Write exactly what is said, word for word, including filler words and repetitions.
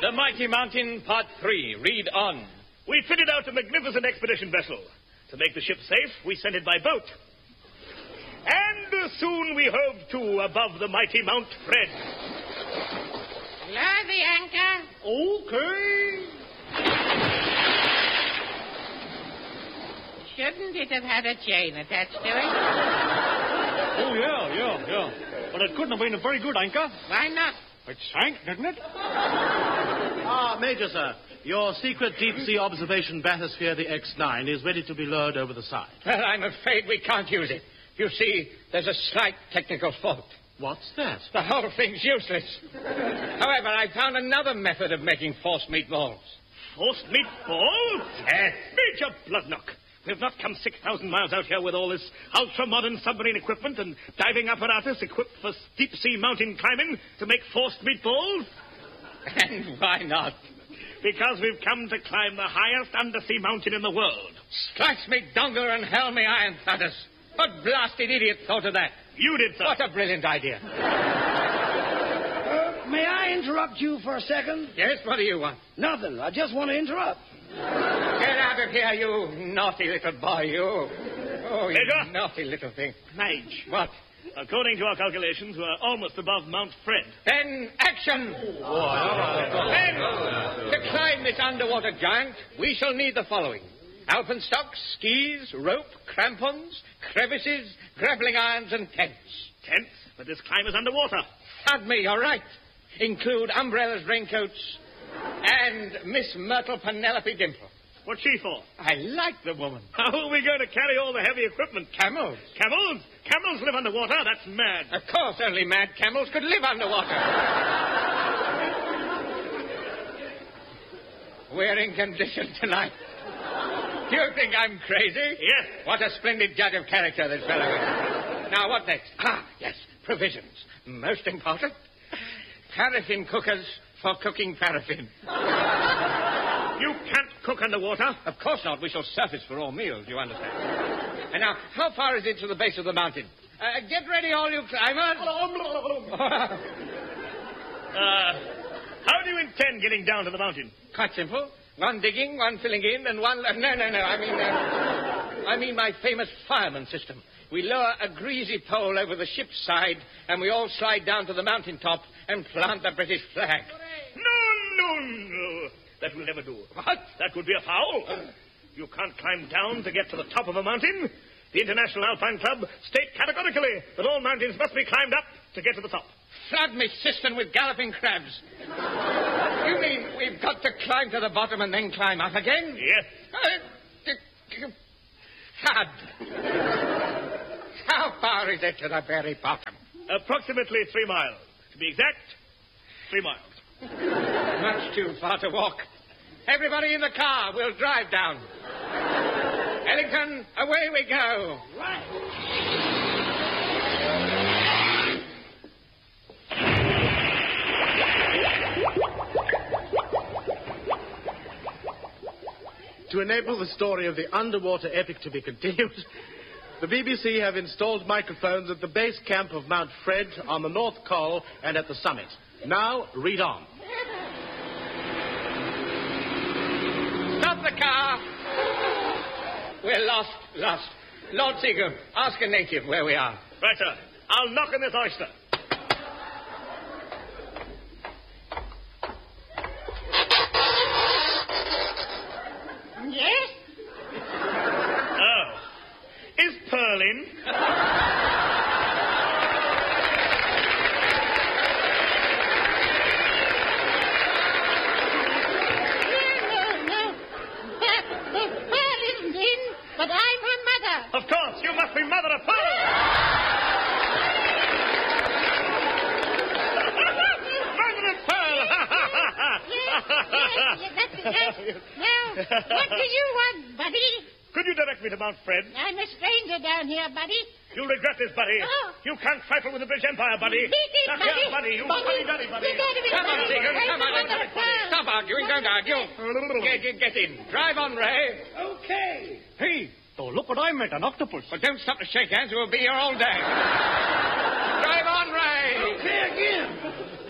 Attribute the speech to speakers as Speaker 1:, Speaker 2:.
Speaker 1: The Mighty Mountain, Part three. Read on.
Speaker 2: We fitted out a magnificent expedition vessel. To make the ship safe, we sent it by boat. And uh, soon we hove to above the mighty Mount Fred.
Speaker 3: Lower the anchor.
Speaker 2: Okay.
Speaker 3: Shouldn't it have had a chain attached to it?
Speaker 4: Oh, yeah, yeah, yeah. But it couldn't have been a very good anchor.
Speaker 3: Why not?
Speaker 4: It sank, didn't it?
Speaker 5: Ah, Major, sir. Your secret deep-sea observation bathysphere, the X nine, is ready to be lowered over the side.
Speaker 1: Well, I'm afraid we can't use it. You see, there's a slight technical fault.
Speaker 5: What's that?
Speaker 1: The whole thing's useless. However, I found another method of making forced meatballs.
Speaker 2: Forced meatballs?
Speaker 1: Yes.
Speaker 2: Major Bloodnock. We've not come six thousand miles out here with all this ultra-modern submarine equipment and diving apparatus equipped for deep-sea mountain climbing to make forced meatballs.
Speaker 1: And why not?
Speaker 2: Because we've come to climb the highest undersea mountain in the world.
Speaker 1: Strikes me dongle and hell me iron thudders. What blasted idiot thought of that?
Speaker 2: You did, sir.
Speaker 1: What a brilliant idea.
Speaker 6: Uh, may I interrupt you for a second?
Speaker 1: Yes, what do you want?
Speaker 6: Nothing. I just want to interrupt.
Speaker 1: Get out of here, you naughty little boy, you. Oh, you
Speaker 2: Major?
Speaker 1: naughty little thing.
Speaker 2: Mage.
Speaker 1: What?
Speaker 2: According to our calculations, we're almost above Mount Fred.
Speaker 1: Then action! Then, to climb this underwater giant, we shall need the following. Alpenstocks, skis, rope, crampons, crevices, grappling irons, and tents.
Speaker 2: Tents? But this climb is underwater.
Speaker 1: Thud me, you're right. Include umbrellas, raincoats, and Miss Myrtle Penelope Dimple.
Speaker 2: What's she for?
Speaker 1: I like the woman.
Speaker 2: How are we going to carry all the heavy equipment?
Speaker 1: Camels.
Speaker 2: Camels? Camels live underwater? That's mad.
Speaker 1: Of course, only mad camels could live underwater. We're in condition tonight. Do you think I'm crazy?
Speaker 2: Yes.
Speaker 1: What a splendid judge of character this fellow is. Now, what next? Ah, yes, provisions. Most important. Paraffin cookers for cooking paraffin.
Speaker 2: You can't cook underwater.
Speaker 1: Of course not. We shall surface for all meals, you understand. And now, how far is it to the base of the mountain? Uh, get ready, all you climbers.
Speaker 2: uh, how do you intend getting down to the mountain?
Speaker 1: Quite simple. One digging, one filling in, and one... Uh, no, no, no. I mean... Uh, I mean my famous fireman system. We lower a greasy pole over the ship's side, and we all slide down to the mountaintop and plant the British flag.
Speaker 2: No, no, no. That will never do.
Speaker 1: What?
Speaker 2: That would be a foul. You can't climb down to get to the top of a mountain. The International Alpine Club state categorically that all mountains must be climbed up to get to the top.
Speaker 1: Flood me cistern with galloping crabs. You mean we've got to climb to the bottom and then climb up again?
Speaker 2: Yes.
Speaker 1: Thud. How far is it to the very bottom?
Speaker 2: Approximately three miles. To be exact, three miles.
Speaker 1: Much too far to walk. Everybody in the car. We'll drive down. Ellington, away we go.
Speaker 6: Right.
Speaker 5: To enable the story of the underwater epic to be continued, the B B C have installed microphones at the base camp of Mount Fred on the North Col and at the summit. Now, read on.
Speaker 1: Stop the car. We're lost, lost. Lord Seagram, ask a native where we are.
Speaker 2: Right, sir. I'll knock on this oyster.
Speaker 3: Yes?
Speaker 2: Oh. Is Pearl in?
Speaker 3: But I'm her mother.
Speaker 2: Of course, you must be mother of Pearl. Mother of Pearl.
Speaker 3: Yes, yes, that's it. Yes. Now, what do you want, buddy?
Speaker 2: Could you direct me to Mount Fred?
Speaker 3: I'm a stranger down here, buddy.
Speaker 2: You'll regret this, buddy.
Speaker 3: Oh.
Speaker 2: You can't trifle with the British Empire, buddy.
Speaker 3: Beat it,
Speaker 2: Now,
Speaker 3: buddy.
Speaker 2: here, buddy. You buddy, buddy, buddy.
Speaker 3: You gotta be
Speaker 1: Come on,
Speaker 3: buddy.
Speaker 1: Seagram,
Speaker 3: I'm
Speaker 1: come on.
Speaker 3: the mother of Pearl.
Speaker 1: Stop arguing, don't argue. Get, get, get in. Drive on, Ray.
Speaker 6: Okay.
Speaker 4: Hey, oh, look what I met, an octopus.
Speaker 1: But don't stop to shake hands. We'll be here all day. Drive on, Ray.
Speaker 6: Okay again.